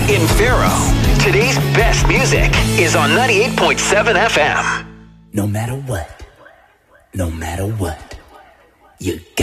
in Faro. Today's best music is on 98.7 FM. No matter what, you